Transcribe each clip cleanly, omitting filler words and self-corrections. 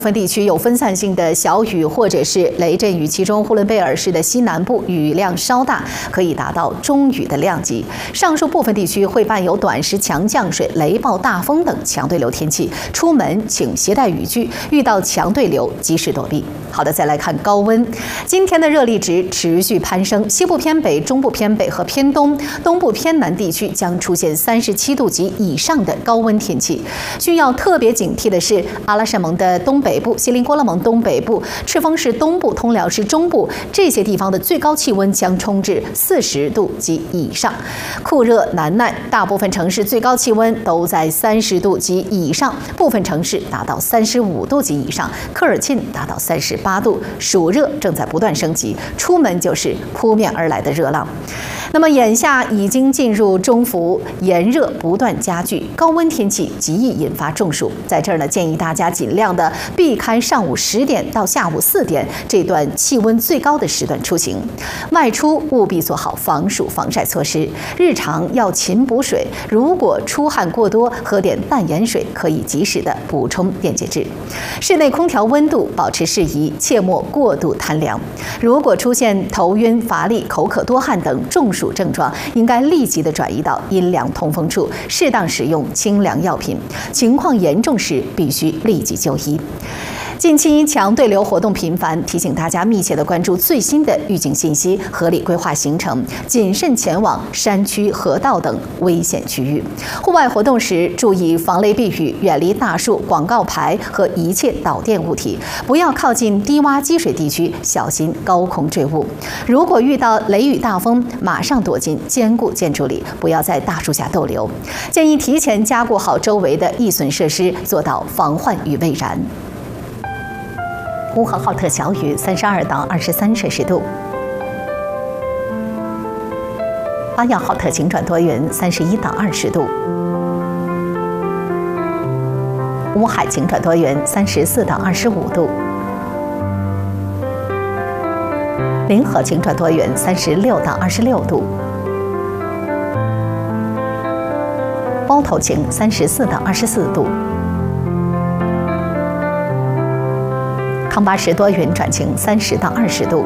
部分地区有分散性的小雨或者是雷阵雨，其中呼伦贝尔市的西南部雨量稍大，可以达到中雨的量级。上述部分地区会伴有短时强降水、雷暴大风等强对流天气，出门请携带雨具，遇到强对流及时躲避。好的，再来看高温。今天的热力值持续攀升，西部偏北、中部偏北和偏东、东部偏南地区将出现37度及以上的高温天气。需要特别警惕的是，阿拉善盟的东北部、锡林郭勒盟东北部、赤峰市东部、通辽市中部这些地方的最高气温将冲至40度及以上，酷热难耐，大部分城市最高气温都在30度及以上，部分城市达到35度及以上，科尔沁达到38度，暑热正在不断升级，出门就是扑面而来的热浪。那么眼下已经进入中伏，炎热不断加剧，高温天气极易引发中暑。在这儿呢，建议大家尽量的避开上午10点到下午4点这段气温最高的时段出行，外出务必做好防暑防晒措施，日常要勤补水，如果出汗过多，喝点淡盐水可以及时的补充电解质。室内空调温度保持适宜，切莫过度贪凉。如果出现头晕、乏力、口渴多汗等中暑症状，应该立即的转移到阴凉通风处，适当使用清凉药品。情况严重时，必须立即就医。近期强对流活动频繁，提醒大家密切的关注最新的预警信息，合理规划行程，谨慎前往山区、河道等危险区域。户外活动时注意防雷避雨，远离大树、广告牌和一切导电物体，不要靠近低洼积水地区，小心高空坠物。如果遇到雷雨大风，马上躲进坚固建筑里，不要在大树下逗留。建议提前加固好周围的易损设施，做到防患于未然。呼和浩特小雨32到23摄氏度，巴彦浩特晴转多云31到20度，乌海晴转多云34到25度，临河晴转多云36到26度，包头晴34到24度。康巴什多云转晴30到20度，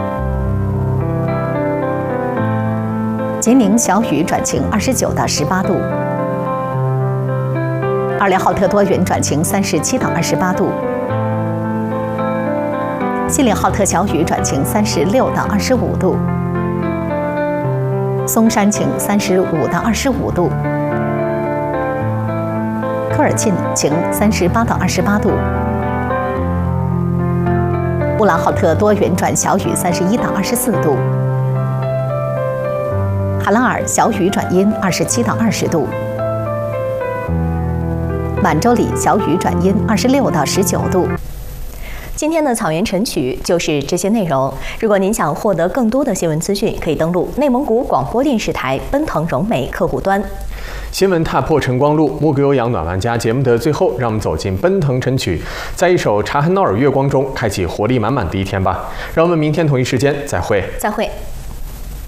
吉宁小雨转晴29到18度，二连浩特多云转晴37到28度，锡林浩特小雨转晴36到25度，松山晴35到25度，科尔沁晴38到28度。乌兰浩特多云转小雨31到24度，哈拉尔小雨转阴27到20度，满洲里小雨转阴26到19度。 今天的草原晨曲就是这些内容。如果您想获得更多的新闻资讯，可以登录内蒙古广播电视台奔腾融媒客户端。 新闻踏破晨光路，牧歌悠扬暖万家。节目的最后，让我们走进奔腾晨曲，在一首察罕闹尔月光中，开启活力满满的一天吧。让我们明天同一时间再会。 再会。